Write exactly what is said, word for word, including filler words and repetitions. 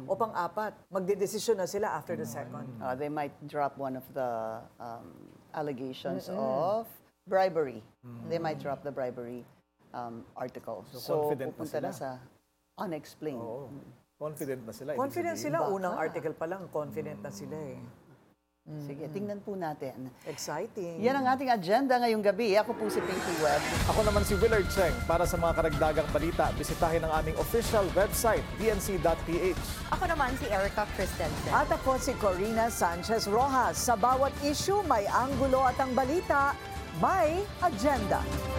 O pang-apat, magdedesisyon na sila after the second. Uh, they might drop one of the um, allegations of bribery. They might drop the bribery um, article. So, confident na pupunta sila. na sa unexplained. Oo. Confident na sila. ibig Confident sabihin. sila, unang article pa lang, confident na sila eh. Sige, tingnan po natin. Exciting. Yan ang ating agenda ngayong gabi. Ako po si Pinky Webb. Ako naman si Willard Cheng. Para sa mga karagdagang balita, bisitahin ang aming official website, d n c dot p h. Ako naman si Erica Christensen. At ako si Corina Sanchez Rojas. Sa bawat issue, may anggulo at ang balita, may agenda.